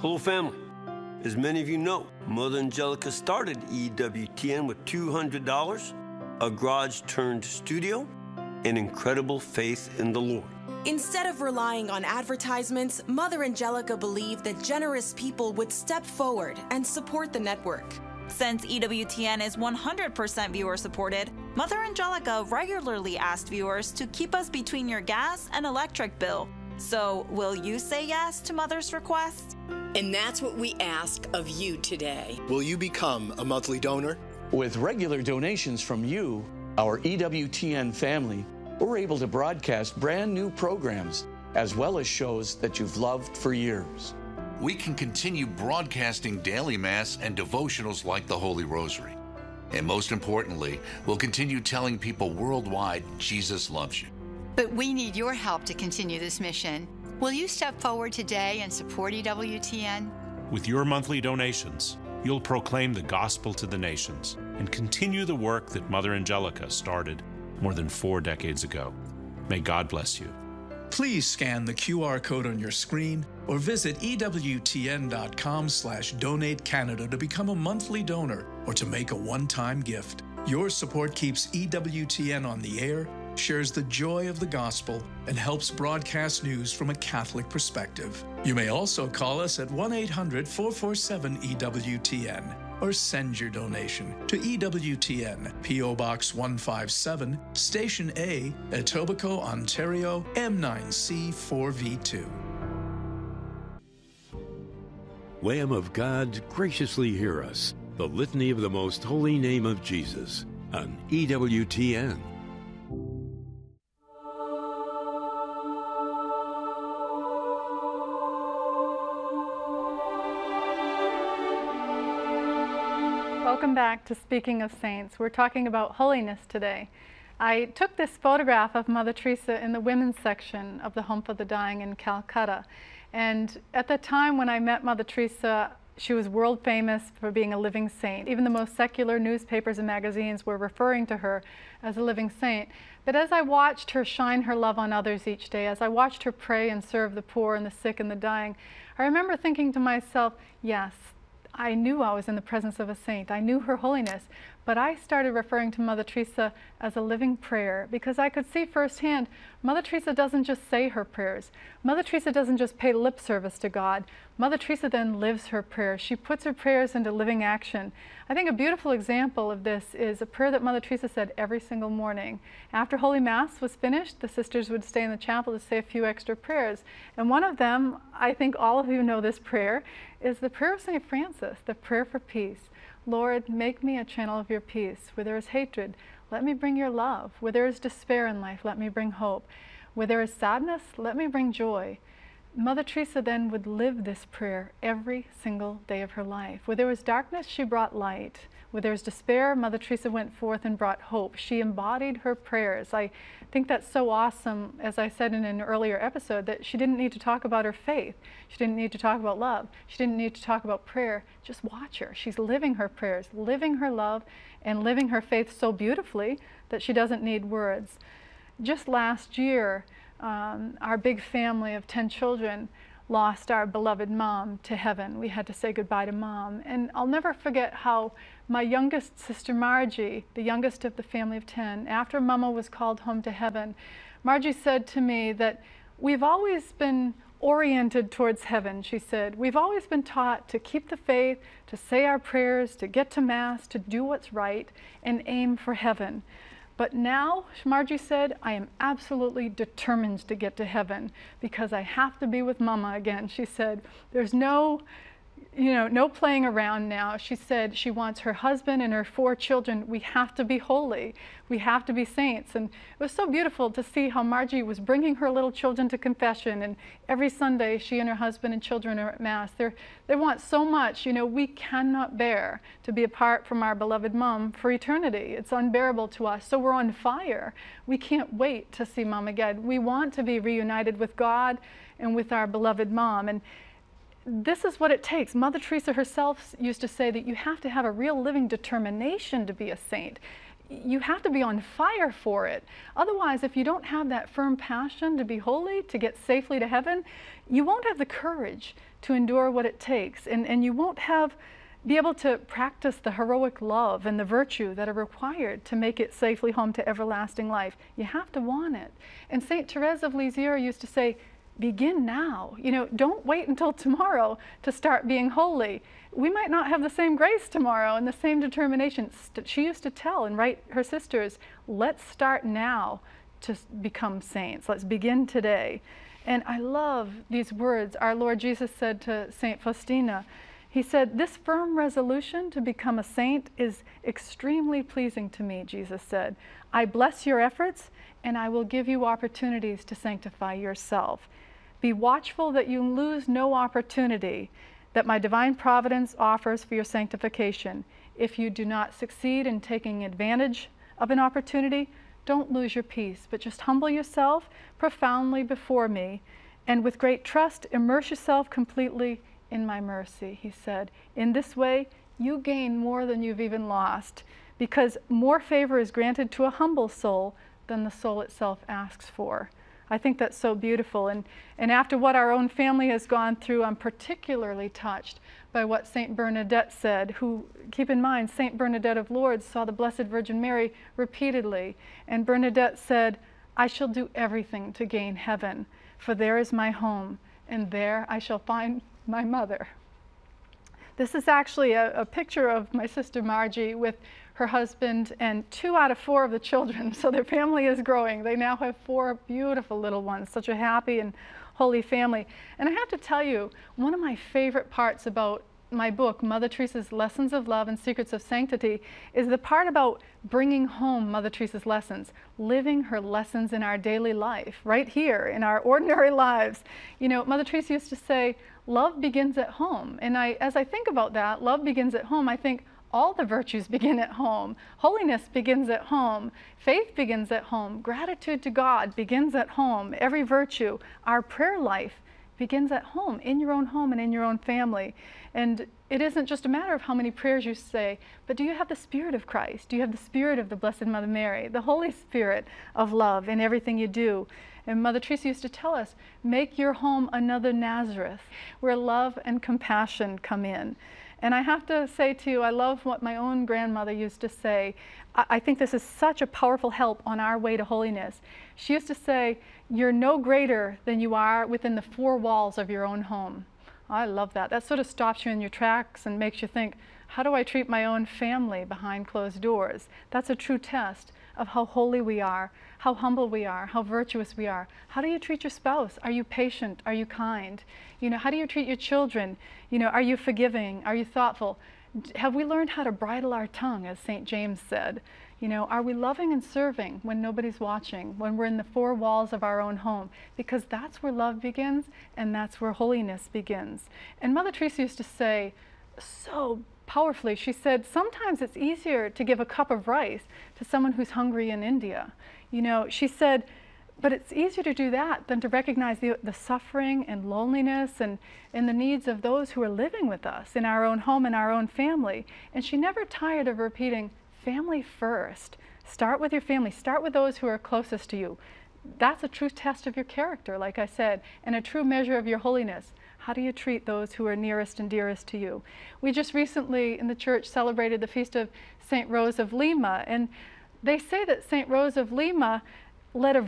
Hello, family. As many of you know, Mother Angelica started EWTN with $200, a garage-turned studio, and incredible faith in the Lord. Instead of relying on advertisements, Mother Angelica believed that generous people would step forward and support the network. Since EWTN is 100% viewer-supported, Mother Angelica regularly asked viewers to keep us between your gas and electric bill. So, will you say yes to Mother's request? And that's what we ask of you today. Will you become a monthly donor? With regular donations from you, our EWTN family, we're able to broadcast brand new programs, as well as shows that you've loved for years. We can continue broadcasting daily Mass and devotionals like the Holy Rosary. And most importantly, we'll continue telling people worldwide Jesus loves you. But we need your help to continue this mission. Will you step forward today and support EWTN? With your monthly donations, you'll proclaim the gospel to the nations and continue the work that Mother Angelica started more than 4 decades ago. May God bless you. Please scan the QR code on your screen or visit EWTN.com/Donate Canada to become a monthly donor or to make a one-time gift. Your support keeps EWTN on the air, shares the joy of the gospel, and helps broadcast news from a Catholic perspective. You may also call us at 1-800-447-EWTN or send your donation to EWTN, P.O. Box 157, Station A, Etobicoke, Ontario, M9C4V2. Lamb of God, graciously hear us. The Litany of the Most Holy Name of Jesus on EWTN. Welcome back to Speaking of Saints. We're talking about holiness today. I took this photograph of Mother Teresa in the women's section of the Home for the Dying in Calcutta. And at the time when I met Mother Teresa, she was world famous for being a living saint. Even the most secular newspapers and magazines were referring to her as a living saint. But as I watched her shine her love on others each day, as I watched her pray and serve the poor and the sick and the dying, I remember thinking to myself, yes, I knew I was in the presence of a saint. I knew her holiness, but I started referring to Mother Teresa as a living prayer because I could see firsthand Mother Teresa doesn't just say her prayers. Mother Teresa doesn't just pay lip service to God. Mother Teresa then lives her prayers. She puts her prayers into living action. I think a beautiful example of this is a prayer that Mother Teresa said every single morning. After Holy Mass was finished, the sisters would stay in the chapel to say a few extra prayers. And one of them, I think all of you know this prayer, is the prayer of St. Francis, the prayer for peace. Lord, make me a channel of your peace. Where there is hatred, let me bring your love. Where there is despair in life, let me bring hope. Where there is sadness, let me bring joy. Mother Teresa then would live this prayer every single day of her life. Where there was darkness, she brought light. Where there was despair, Mother Teresa went forth and brought hope. She embodied her prayers. I think that's so awesome, as I said in an earlier episode, that she didn't need to talk about her faith. She didn't need to talk about love. She didn't need to talk about prayer. Just watch her. She's living her prayers, living her love, and living her faith so beautifully that she doesn't need words. Just last year, our big family of 10 children lost our beloved mom to heaven. We had to say goodbye to Mom. And I'll never forget how my youngest sister Margie, the youngest of the family of 10, after Mama was called home to heaven, Margie said to me that we've always been oriented towards heaven, she said. We've always been taught to keep the faith, to say our prayers, to get to Mass, to do what's right, and aim for heaven. But now, Margie said, I am absolutely determined to get to heaven because I have to be with Mama again. She said, there's no playing around now. She said she wants her husband and her 4 children. We have to be holy. We have to be saints. And it was so beautiful to see how Margie was bringing her little children to confession. And every Sunday, she and her husband and children are at Mass. They want so much. We cannot bear to be apart from our beloved Mom for eternity. It's unbearable to us. So we're on fire. We can't wait to see Mom again. We want to be reunited with God and with our beloved Mom. And this is what it takes. Mother Teresa herself used to say that you have to have a real living determination to be a saint. you have to be on fire for it. Otherwise, if you don't have that firm passion to be holy, to get safely to heaven, you won't have the courage to endure what it takes, and you won't be able to practice the heroic love and the virtue that are required to make it safely home to everlasting life. You have to want it. And St. Therese of Lisieux used to say, begin now. You know, don't wait until tomorrow to start being holy. We might not have the same grace tomorrow and the same determination. She used to tell and write her sisters, let's start now to become saints. Let's begin today. And I love these words our Lord Jesus said to St. Faustina. He said, this firm resolution to become a saint is extremely pleasing to me, Jesus said. I bless your efforts, and I will give you opportunities to sanctify yourself. Be watchful that you lose no opportunity that my divine providence offers for your sanctification. If you do not succeed in taking advantage of an opportunity, don't lose your peace, but just humble yourself profoundly before me, and with great trust, immerse yourself completely in my mercy, he said. In this way, you gain more than you've even lost, because more favor is granted to a humble soul than the soul itself asks for. I think that's so beautiful. And after what our own family has gone through, I'm particularly touched by what St. Bernadette said, who, keep in mind, St. Bernadette of Lourdes saw the Blessed Virgin Mary repeatedly. And Bernadette said, I shall do everything to gain heaven, for there is my home, and there I shall find my mother. This is actually a picture of my sister Margie with her husband and 2 out of 4 of the children. So their family is growing. They now have 4 beautiful little ones, such a happy and holy family. And I have to tell you, one of my favorite parts about my book, Mother Teresa's Lessons of Love and Secrets of Sanctity, is the part about bringing home Mother Teresa's lessons, living her lessons in our daily life, right here in our ordinary lives. You know, Mother Teresa used to say, love begins at home. And as I think about that, love begins at home, I think all the virtues begin at home. Holiness begins at home. Faith begins at home. Gratitude to God begins at home. Every virtue, our prayer life begins at home, in your own home and in your own family. And it isn't just a matter of how many prayers you say, but do you have the Spirit of Christ? Do you have the Spirit of the Blessed Mother Mary, the Holy Spirit of love in everything you do? And Mother Teresa used to tell us, make your home another Nazareth, where love and compassion come in. And I have to say to you, I love what my own grandmother used to say. I think this is such a powerful help on our way to holiness. She used to say, you're no greater than you are within the 4 walls of your own home. I love that. That sort of stops you in your tracks and makes you think, how do I treat my own family behind closed doors? That's a true test of how holy we are, how humble we are, how virtuous we are. How do you treat your spouse? Are you patient? Are you kind? You know, how do you treat your children? You know, are you forgiving? Are you thoughtful? Have we learned how to bridle our tongue, as St. James said? You know, are we loving and serving when nobody's watching, when we're in the 4 walls of our own home? Because that's where love begins, and that's where holiness begins. And Mother Teresa used to say so powerfully, she said, sometimes it's easier to give a cup of rice to someone who's hungry in India. You know, she said, but it's easier to do that than to recognize the suffering and loneliness and the needs of those who are living with us in our own home and our own family. And she never tired of repeating, family first. Start with your family. Start with those who are closest to you. That's a true test of your character, like I said, and a true measure of your holiness. How do you treat those who are nearest and dearest to you? We just recently in the church celebrated the feast of St. Rose of Lima, and they say that St. Rose of Lima led a